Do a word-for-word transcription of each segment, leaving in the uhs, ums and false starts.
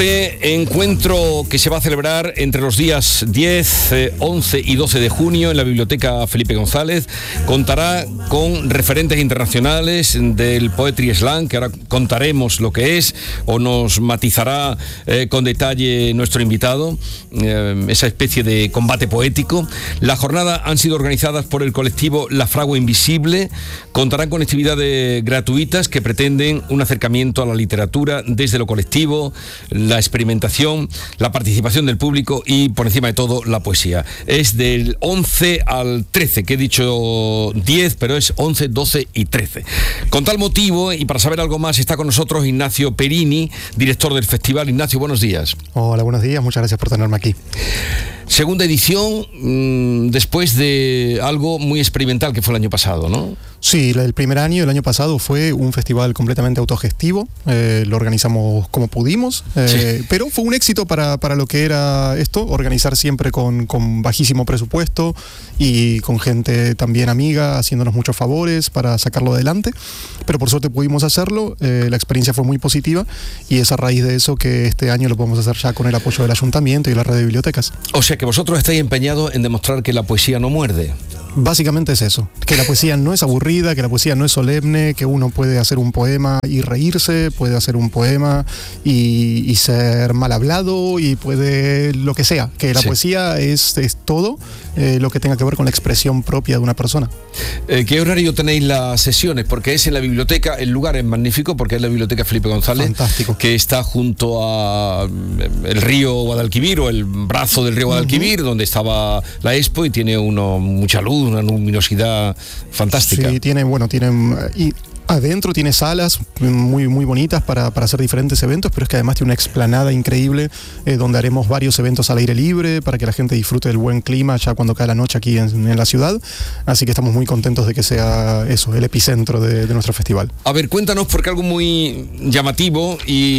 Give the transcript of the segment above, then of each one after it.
Este encuentro que se va a celebrar entre los días diez, once y doce de junio en la Biblioteca Felipe González contará con referentes internacionales del Poetry Slam, que ahora contaremos lo que es, o nos matizará eh, con detalle nuestro invitado, eh, esa especie de combate poético. Las jornadas han sido organizadas por el colectivo La Fragua Invisible, contarán con actividades gratuitas que pretenden un acercamiento a la literatura desde lo colectivo, la experimentación, la participación del público y, por encima de todo, la poesía. Es del once al trece, que he dicho diez, pero es once, doce y trece. Con tal motivo, y para saber algo más, está con nosotros Ignacio Perini, director del festival. Ignacio, buenos días. Hola, buenos días, muchas gracias por tenerme aquí. Segunda edición, mmm, después de algo muy experimental que fue el año pasado, ¿no? Sí, el primer año, el año pasado, fue un festival completamente autogestivo, eh, lo organizamos como pudimos, eh, sí. pero fue un éxito para, para lo que era esto, organizar siempre con, con bajísimo presupuesto y con gente también amiga, haciéndonos muchos favores para sacarlo adelante, pero por suerte pudimos hacerlo, eh, la experiencia fue muy positiva y es a raíz de eso que este año lo podemos hacer ya con el apoyo del ayuntamiento y la red de bibliotecas. O sea que vosotros estáis empeñados en demostrar que la poesía no muerde. Básicamente es eso, que la poesía no es aburrida, que la poesía no es solemne, que uno puede hacer un poema y reírse, puede hacer un poema y, y ser mal hablado y puede lo que sea, que la sí. poesía es, es todo eh, lo que tenga que ver con la expresión propia de una persona. Eh, ¿Qué horario tenéis las sesiones? Porque es en la biblioteca, el lugar es magnífico porque es la Biblioteca Felipe González. Fantástico. Que está junto a el río Guadalquivir o el brazo del río Guadalquivir, uh-huh. donde estaba la Expo, y tiene uno mucha luz, una luminosidad fantástica. Sí, tiene, bueno, tienen... Y adentro tiene salas muy, muy bonitas para, para hacer diferentes eventos, pero es que además tiene una explanada increíble eh, donde haremos varios eventos al aire libre para que la gente disfrute del buen clima ya cuando cae la noche aquí en, en la ciudad. Así que estamos muy contentos de que sea eso, el epicentro de, de nuestro festival. A ver, cuéntanos, porque algo muy llamativo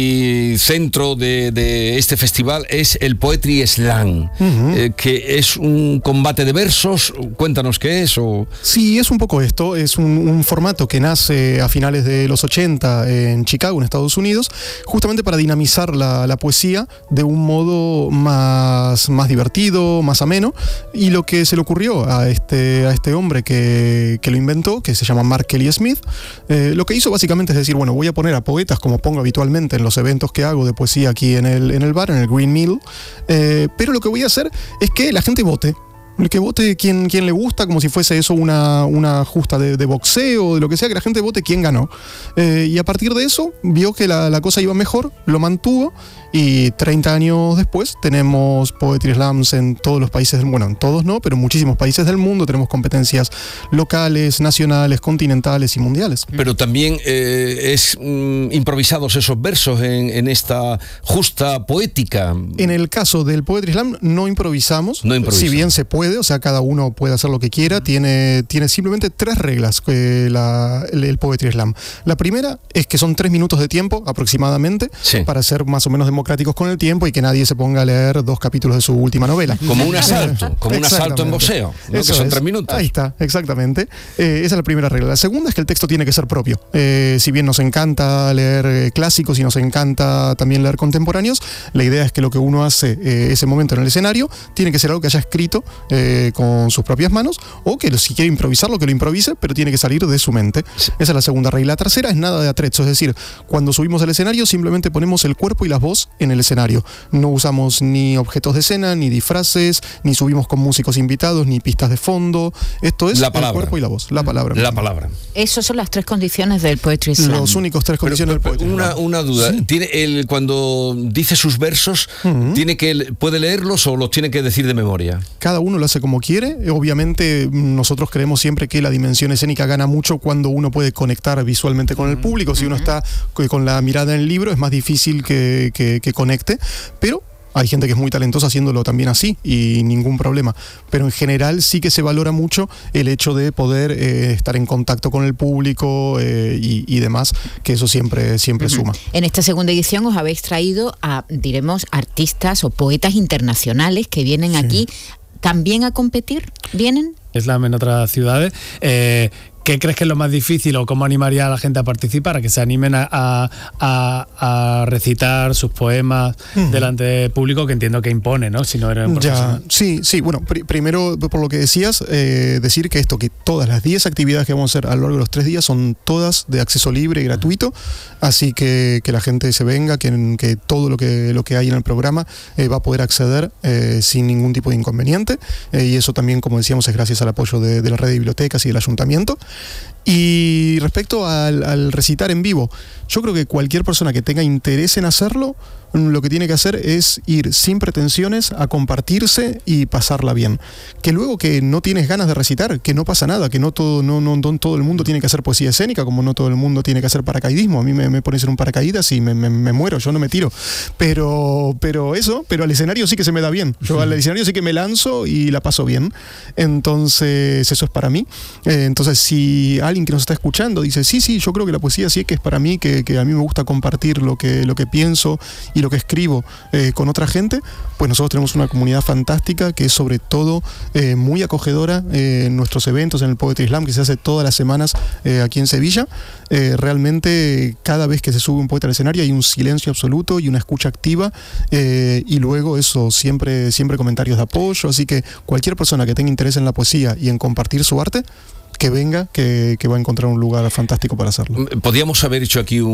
y centro de, de este festival es el Poetry Slam, uh-huh. eh, que es un combate de versos. Cuéntanos qué es. O... Sí, es un poco esto. Es un, un formato que nace a finales de los ochenta en Chicago, en Estados Unidos, justamente para dinamizar la, la poesía de un modo más, más divertido, más ameno, y lo que se le ocurrió a este, a este hombre que, que lo inventó, que se llama Mark Kelly Smith, eh, lo que hizo básicamente es decir, bueno, voy a poner a poetas como pongo habitualmente en los eventos que hago de poesía aquí en el, en el bar, en el Green Mill, eh, pero lo que voy a hacer es que la gente vote. El que vote quien, quien le gusta, como si fuese eso una, una justa de, de boxeo, de lo que sea, que la gente vote quién ganó. Eh, y a partir de eso, vio que la, la cosa iba mejor, lo mantuvo, y treinta años después tenemos Poetry Slams en todos los países, bueno, en todos no, pero en muchísimos países del mundo, tenemos competencias locales, nacionales, continentales y mundiales. Pero también eh, es mm, improvisados esos versos en, en esta justa poética. En el caso del Poetry Slam no improvisamos, no improvisamos. Si bien se puede, o sea, cada uno puede hacer lo que quiera, tiene, tiene simplemente tres reglas que la, el, el Poetry Slam. La primera es que son tres minutos de tiempo aproximadamente, sí. para ser más o menos democráticos con el tiempo y que nadie se ponga a leer dos capítulos de su última novela. Como un asalto, como un asalto en boxeo, ¿no? Que son es. tres minutos. Ahí está, exactamente. Eh, esa es la primera regla. La segunda es que el texto tiene que ser propio. Eh, si bien nos encanta leer eh, clásicos y nos encanta también leer contemporáneos, la idea es que lo que uno hace eh, ese momento en el escenario tiene que ser algo que haya escrito eh, con sus propias manos, o que si quiere improvisarlo, que lo improvise, pero tiene que salir de su mente. Sí. Esa es la segunda regla. La tercera es nada de atrezzo, es decir, cuando subimos al escenario simplemente ponemos el cuerpo y la voz en el escenario. No usamos ni objetos de escena, ni disfraces, ni subimos con músicos invitados, ni pistas de fondo. Esto es la el palabra. cuerpo y la voz, la palabra. La palabra. Esas son las tres condiciones del Poetry Slam. Los únicos tres condiciones pero, pero, del Poetry Slam. Una, una duda, sí. ¿tiene el, cuando dice sus versos, uh-huh. tiene que, puede leerlos o los tiene que decir de memoria? Cada uno lo hace como quiere. Obviamente nosotros creemos siempre que la dimensión escénica gana mucho cuando uno puede conectar visualmente con el público. Si uno está con la mirada en el libro es más difícil que, que, que conecte, pero hay gente que es muy talentosa haciéndolo también así y ningún problema, pero en general sí que se valora mucho el hecho de poder eh, estar en contacto con el público eh, y, y demás, que eso siempre, siempre uh-huh. suma. En esta segunda edición os habéis traído a, diremos, artistas o poetas internacionales que vienen sí. aquí también a competir. ¿Vienen? Slam en otras ciudades. Eh, ¿qué crees que es lo más difícil o cómo animaría a la gente a participar, a que se animen a, a, a, a recitar sus poemas uh-huh. delante de público, que entiendo que impone, ¿no? Si no eres un profesional. Ya, sí, sí, bueno, pr- primero por lo que decías, eh, decir que esto, que todas las diez actividades que vamos a hacer a lo largo de los tres días son todas de acceso libre y gratuito, así que que la gente se venga, que, que todo lo que, lo que hay en el programa eh, va a poder acceder eh, sin ningún tipo de inconveniente, eh, y eso también, como decíamos, es gracias al apoyo de, de la red de bibliotecas y del ayuntamiento. Y respecto al, al recitar en vivo, yo creo que cualquier persona que tenga interés en hacerlo, lo que tiene que hacer es ir sin pretensiones a compartirse y pasarla bien. Que luego que no tienes ganas de recitar, que no pasa nada, que no todo, no, no, no todo el mundo tiene que hacer poesía escénica, como no todo el mundo tiene que hacer paracaidismo. A mí me, me pones en un paracaídas y me, me, me muero, yo no me tiro. Pero, pero eso, pero al escenario sí que se me da bien. Yo al escenario sí que me lanzo y la paso bien. Entonces, eso es para mí. Eh, entonces, si alguien que nos está escuchando dice, sí, sí, yo creo que la poesía sí que es para mí, que, que a mí me gusta compartir lo que, lo que pienso y lo que escribo eh, con otra gente, pues nosotros tenemos una comunidad fantástica que es sobre todo eh, muy acogedora eh, en nuestros eventos, en el Poetry Slam, que se hace todas las semanas eh, aquí en Sevilla. Eh, realmente cada vez que se sube un poeta al escenario hay un silencio absoluto y una escucha activa, eh, y luego eso, siempre, siempre comentarios de apoyo, así que cualquier persona que tenga interés en la poesía y en compartir su arte, que venga, que, que va a encontrar un lugar fantástico para hacerlo. Podríamos haber hecho aquí un